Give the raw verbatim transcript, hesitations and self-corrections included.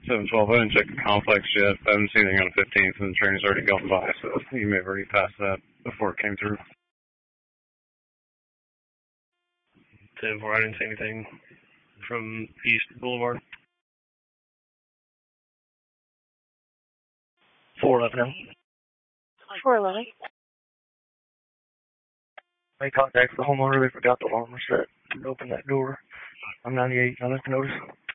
seven twelve, I didn't check the complex yet. I haven't seen anything on the fifteenth, and the train's already gone by, so you may have already passed that before it came through. ten four, I didn't see anything from East Boulevard. four eleven now. four eleven. Made contact with the homeowner. They forgot the alarm was set. Open that door. I'm ninety-eight. I left notice.